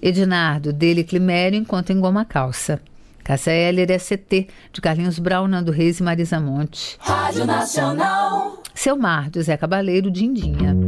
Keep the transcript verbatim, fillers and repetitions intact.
Ednardo, dele Climério, enquanto engoma a calça. Cássia Eller é C T, de Carlinhos Brau, Nando Reis e Marisa Monte. Rádio Nacional. Seu Mar, do Zé Cabaleiro, Dindinha.